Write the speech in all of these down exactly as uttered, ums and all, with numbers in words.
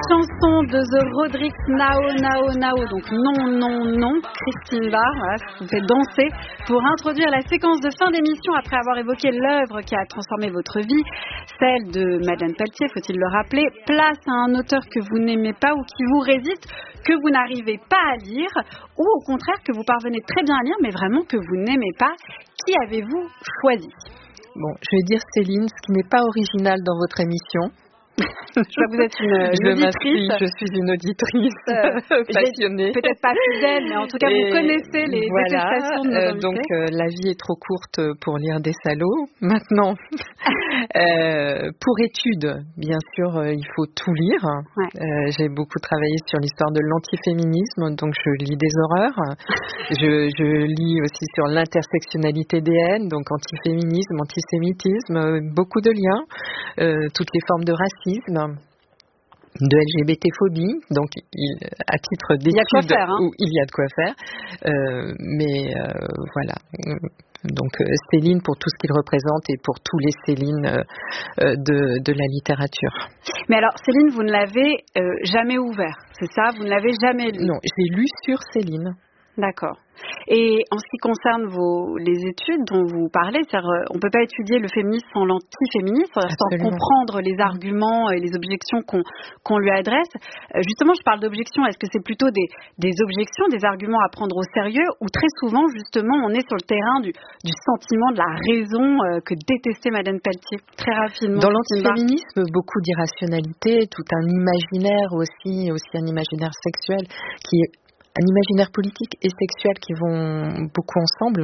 Chanson de The Rodrix, Nao, Nao, Nao, donc non, non, non, Christine Barr, voilà, je vous fais danser pour introduire la séquence de fin d'émission après avoir évoqué l'œuvre qui a transformé votre vie, celle de Madeleine Pelletier, faut-il le rappeler. Place à un auteur que vous n'aimez pas ou qui vous résiste, que vous n'arrivez pas à lire, ou au contraire que vous parvenez très bien à lire, mais vraiment que vous n'aimez pas. Qui avez-vous choisi? Bon, je vais dire Céline, ce qui n'est pas original dans votre émission. Je vois que vous êtes une, une je auditrice. Je suis une auditrice euh, passionnée. Peut-être pas fidèle, mais en tout cas, et vous connaissez les voilà, détestations de nos euh, donc, euh, la vie est trop courte pour lire des salauds. Maintenant, euh, pour études, bien sûr, euh, il faut tout lire. Ouais. Euh, j'ai beaucoup travaillé sur l'histoire de l'antiféminisme, donc je lis des horreurs. je, je lis aussi sur l'intersectionnalité des haines, donc antiféminisme, antisémitisme, euh, beaucoup de liens, euh, toutes les formes de racisme, de L G B T-phobie, donc il, à titre d'étude, il, hein. où il y a de quoi faire, euh, mais euh, voilà. Donc Céline pour tout ce qu'il représente et pour tous les Céline euh, de, de la littérature. Mais alors Céline, vous ne l'avez euh, jamais ouvert, c'est ça? Vous ne l'avez jamais lu? Non, j'ai lu sur Céline. D'accord. Et en ce qui concerne vos, les études dont vous parlez, c'est-à-dire on ne peut pas étudier le féminisme sans l'antiféminisme, sans comprendre les arguments et les objections qu'on, qu'on lui adresse. Justement, je parle d'objections. Est-ce que c'est plutôt des, des objections, des arguments à prendre au sérieux, ou très souvent, justement, on est sur le terrain du, du sentiment de la raison que détestait Madeleine Pelletier? Très rapidement. Dans l'antiféminisme, beaucoup d'irrationalité, tout un imaginaire aussi, aussi un imaginaire sexuel qui est un imaginaire politique et sexuel qui vont beaucoup ensemble,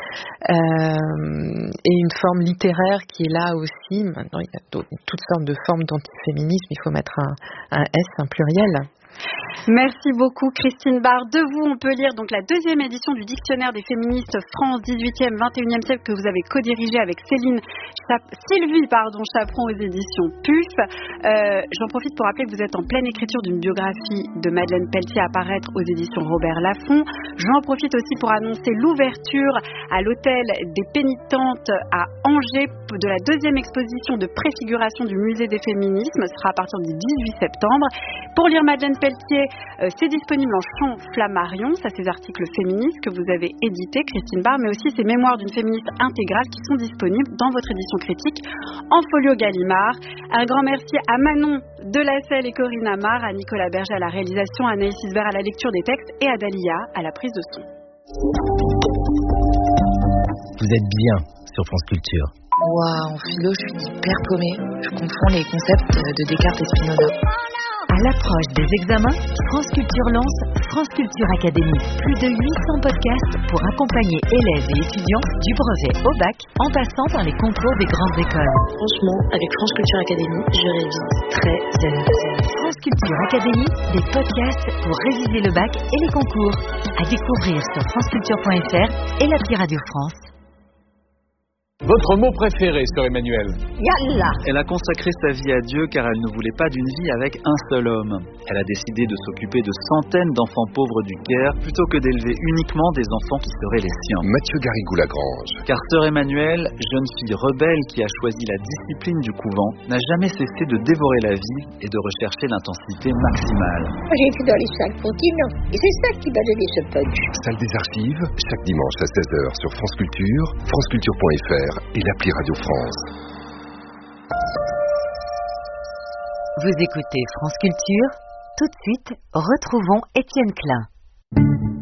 euh, et une forme littéraire qui est là aussi. Maintenant, il y a toutes sortes de formes d'antiféminisme, il faut mettre un, un S, un pluriel. Merci beaucoup Christine Barr. De vous, on peut lire donc la deuxième édition du dictionnaire des féministes France dix-huitième vingt et unième siècle que vous avez co-dirigé avec Céline Chap- Sylvie pardon, Chaperon aux éditions P U F. Euh, j'en profite pour rappeler que vous êtes en pleine écriture d'une biographie de Madeleine Pelletier à paraître aux éditions Robert Laffont. J'en profite aussi pour annoncer l'ouverture à l'hôtel des Pénitentes à Angers de la deuxième exposition de préfiguration du musée des féminismes. Ce sera à partir du dix-huit septembre. Pour lire Madeleine Pelletier, euh, c'est disponible en chant Flammarion, ça c'est articles féministes que vous avez édités, Christine Barr, mais aussi ces mémoires d'une féministe intégrale qui sont disponibles dans votre édition critique en folio Gallimard. Un grand merci à Manon Delacelle et Corinne Amar, à Nicolas Berger à la réalisation, à Anaïs Isbert à la lecture des textes et à Dalia à la prise de son. Vous êtes bien sur France Culture. Waouh, en philo, je suis hyper paumée. Je confonds les concepts de Descartes et Spinoza. À l'approche des examens, France Culture lance France Culture Academy. Plus de huit cents podcasts pour accompagner élèves et étudiants du brevet au bac en passant par les concours des grandes écoles. Franchement, avec France Culture Academy, je révise très zen. France Culture Academy, des podcasts pour réviser le bac et les concours. À découvrir sur franceculture point f r et l'appli Radio France. Votre mot préféré, sœur Emmanuelle? Yallah. Elle a consacré sa vie à Dieu car elle ne voulait pas d'une vie avec un seul homme. Elle a décidé de s'occuper de centaines d'enfants pauvres du Caire plutôt que d'élever uniquement des enfants qui seraient les siens. Mathieu Garrigou-Lagrange. Car sœur Emmanuelle, jeune fille rebelle qui a choisi la discipline du couvent, n'a jamais cessé de dévorer la vie et de rechercher l'intensité maximale. J'ai été dans les cinq continents et c'est ça qui m'a donné ce punch. Salle des archives, chaque dimanche à seize heures sur France Culture, franceculture point f r et l'appli Radio France. Vous écoutez France Culture. Tout de suite, retrouvons Étienne Klein.